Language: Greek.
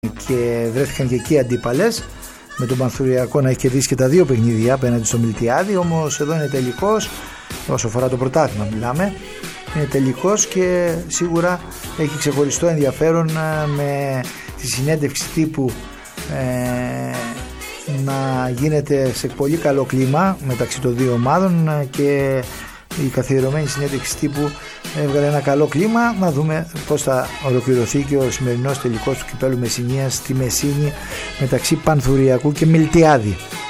και βρέθηκαν και εκεί αντίπαλες, με τον Πανθουριακό να έχει κερδίσει και τα δύο παιχνίδια απέναντι στο Μιλτιάδη. Όμως εδώ είναι τελικός, όσο αφορά το πρωτάθλημα μιλάμε, είναι τελικός και σίγουρα έχει ξεχωριστό ενδιαφέρον με τη συνέντευξη τύπου να γίνεται σε πολύ καλό κλίμα μεταξύ των δύο ομάδων, και η καθιερωμένη συνέντευξη τύπου έβγαλε ένα καλό κλίμα. Να δούμε πώς θα ολοκληρωθεί και ο σημερινός τελικός του Κυπέλλου Μεσσηνίας στη Μεσσήνη μεταξύ Πανθουριακού και Μιλτιάδη.